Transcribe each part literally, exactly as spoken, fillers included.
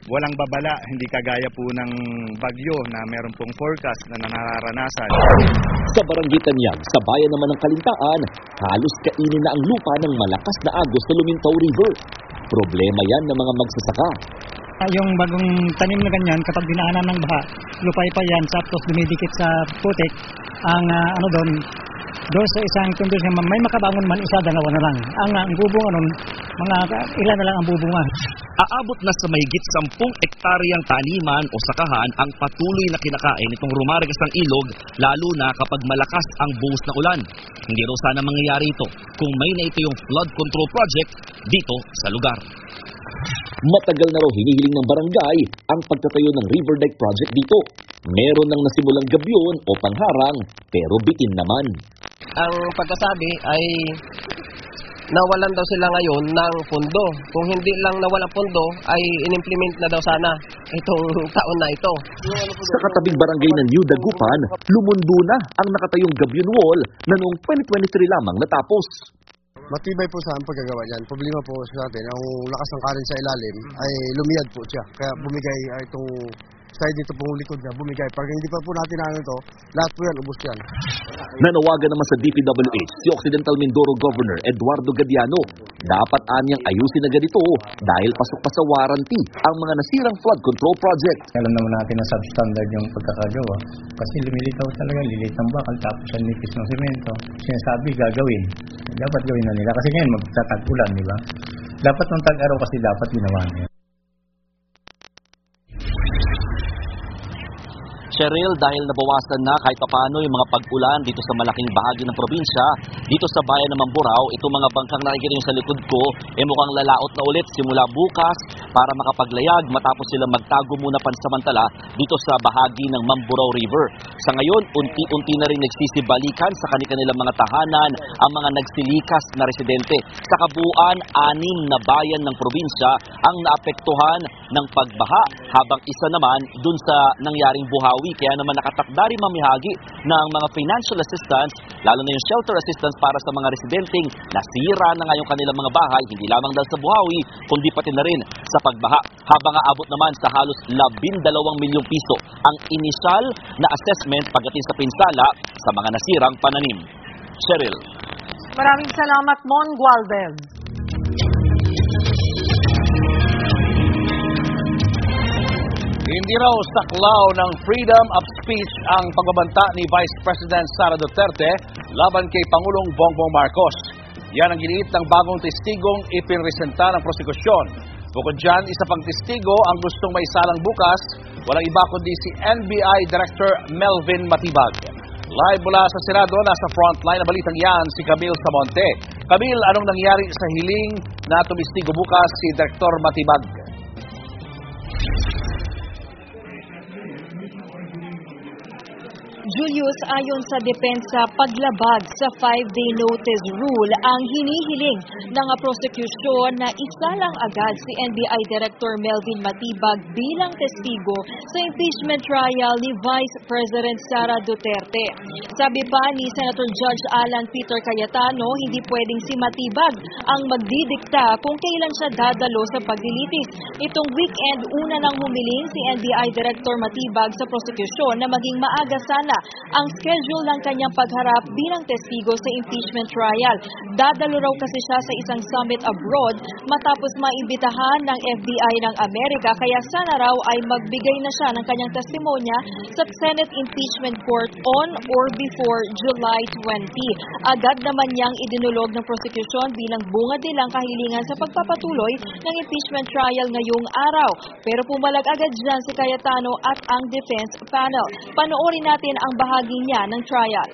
walang babala, hindi kagaya po ng bagyo na meron pong forecast na nararanasan. Sa Barangay Tanyag, sa bayan naman ng Kalintaan, halos kainin na ang lupa ng malakas na agos sa Lumintao River. Problema yan ng mga magsasaka. Yung bagong tanim na ganyan, kapag dinaanan ng baha, lupay pa yan, tapos dumidikit sa putik, ang uh, ano doon, doon sa isang kondisyon, may makabangon man isa, dalawa na lang. Ang, ang bubunga nun, mga ilan na lang ang bubunga. Aabot na sa mahigit sampung ektaryang taniman o sakahan ang patuloy na kinakain itong rumaragas ng ilog, lalo na kapag malakas ang buhos na ulan. Hindi raw sana mangyayari ito kung may na ito yung flood control project dito sa lugar. Matagal na raw hinihiling ng barangay ang pagtatayo ng river dike project dito. Meron nang nasimulang gabyon o pangharang, pero bitin naman. Ang pagkasabi ay nawalan daw sila ngayon ng pondo. Kung hindi lang nawalan pondo, ay in-implement na daw sana itong taon na ito. Sa katabing barangay ng New Dagupan, lumundo na ang nakatayong gabyon wall na noong twenty twenty-three lamang natapos. Matibay po sa ang pagkagawa niyan. Problema po sa atin, ang lakas ng karin sa ilalim ay lumiyad po siya. Kaya bumigay ay itong side dito pong likod niya, bumigay. Pag hindi pa po natin ano ito, lahat po yan, ubos yan. Nanawagan naman sa D P W H si Occidental Mindoro Governor Eduardo Gadiano. Dapat anyang ayusin na ganito dahil pasok pa sa warranty ang mga nasirang flood control project. Alam naman natin na substandard yung pagkakagawa. Kasi lumilitaw talaga, lilit ng bakal tapos ang nipis ng semento. Sinasabi gagawin. Dapat gawin na nila. Kasi ngayon magtatag-ulan, di ba? Dapat ng tag-araw kasi dapat ginawa niya. Cheryl, dahil nabawasan na kahit paano yung mga pag-ulan dito sa malaking bahagi ng probinsya, dito sa bayan ng Mamburao, itong mga bangkang nakikita nyo sa likod ko, eh mukhang lalaot na ulit simula bukas para makapaglayag matapos sila magtago muna pansamantala dito sa bahagi ng Mamburao River. Sa ngayon, unti-unti na rin nagsisibalikan sa kanilang mga tahanan ang mga nagsilikas na residente. Sa kabuuan, anim na bayan ng probinsya ang naapektuhan ng pagbaha, habang isa naman dun sa nangyaring buhawi. Kaya naman nakatakda rin mamihagi ng mga financial assistance, lalo na yung shelter assistance para sa mga residenteng nasira na nga yung kanilang mga bahay, hindi lamang dahil sa buhawi, kundi pati na rin sa pagbaha. Habang aabot naman sa halos labindalawang milyong piso ang inisyal na assessment pagdating sa pinsala sa mga nasirang pananim. Cheryl. Maraming salamat, Mon Gualdez. Hindi raw saklaw ng freedom of speech ang pagbabanta ni Vice President Sara Duterte laban kay Pangulong Bongbong Marcos. Yan ang giniit ng bagong testigong ipinresenta ng prosekusyon. Bukod dyan, isa pang testigo ang gustong maisalang bukas, walang iba kundi si N B I Director Melvin Matibag. Live mula sa Senado, nasa frontline na balitang yan si Camille Samonte. Camille, anong nangyari sa hiling na tumistigo bukas si Director Matibag? Julius, ayon sa depensa, paglabag sa five-day notice rule ang hinihiling ng prosekusyon na isalang agad si N B I Director Melvin Matibag bilang testigo sa impeachment trial ni Vice President Sara Duterte. Sabi pa ni Senator Judge Alan Peter Cayetano, hindi pwedeng si Matibag ang magdidikta kung kailan siya dadalo sa paglilitis. Itong weekend, una nang humiling si N B I Director Matibag sa prosekusyon na maging maaga sana ang schedule ng kanyang pagharap bilang testigo sa impeachment trial. Dadalo raw kasi siya sa isang summit abroad matapos maimbitahan ng F B I ng Amerika, kaya sana raw ay magbigay na siya ng kanyang testimonya sa Senate Impeachment Court on or before July twentieth. Agad naman niyang idinulog ng prosekusyon bilang bungad nilang kahilingan sa pagpapatuloy ng impeachment trial ngayong araw. Pero pumalag agad dyan si Cayetano at ang defense panel. Panoorin natin ang bahagi niya ng trial.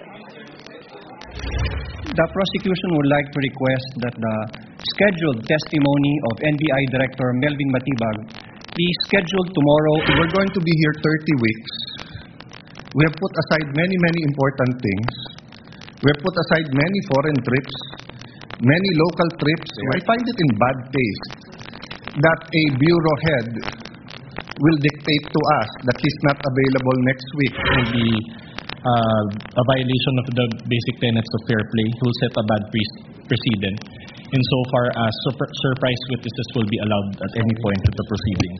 The prosecution would like to request that the scheduled testimony of N B I Director Melvin Matibag be scheduled tomorrow. We're going to be here thirty weeks. We have put aside many, many important things. We have put aside many foreign trips, many local trips. I find it in bad taste that a bureau head will dictate to us that he's not available next week. Will be uh, a violation of the basic tenets of fair play. He will set a bad pre- precedent insofar as sur- surprise witnesses will be allowed at any point of the proceedings.